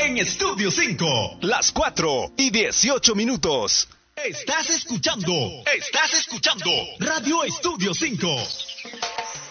en Estudio 5. Las 4:18. Estás escuchando Radio Estudio 5.